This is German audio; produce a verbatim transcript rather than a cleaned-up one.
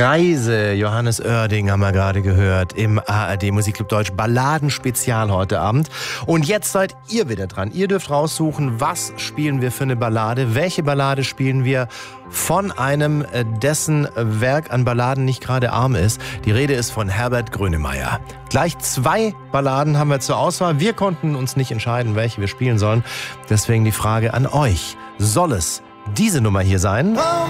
Reise, Johannes Oerding haben wir gerade gehört im A R D Musikclub Deutsch Balladenspezial heute Abend. Und jetzt seid ihr wieder dran. Ihr dürft raussuchen, was spielen wir für eine Ballade, welche Ballade spielen wir von einem, dessen Werk an Balladen nicht gerade arm ist. Die Rede ist von Herbert Grönemeyer. Gleich zwei Balladen haben wir zur Auswahl. Wir konnten uns nicht entscheiden, welche wir spielen sollen. Deswegen die Frage an euch. Soll es diese Nummer hier sein?